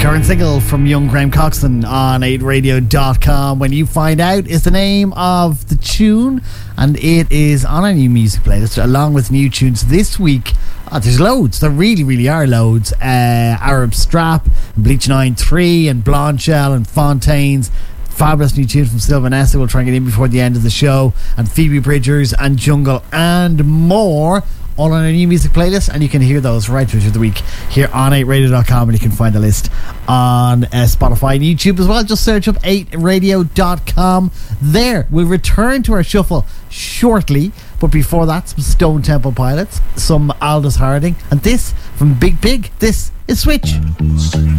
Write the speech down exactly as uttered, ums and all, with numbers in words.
Current single from young Graham Coxon on eight radio dot com. When You Find Out is the name of the tune, and it is on our new music playlist along with new tunes this week. Oh, there's loads. There really, really are loads. Uh, Arab Strap, Bleach nine three, and Blonde Shell, and Fontaines. Fabulous new tune from Still Vanessa. We'll try and get in before the end of the show. And Phoebe Bridgers and Jungle and more. All on our new music playlist, and you can hear those right through the week here on eight radio dot com, and you can find the list on uh, Spotify and YouTube as well. Just search up eight radio dot com there. We'll return to our shuffle shortly, but before that, some Stone Temple Pilots, some Aldous Harding, and this from Big Pig. This is Switch.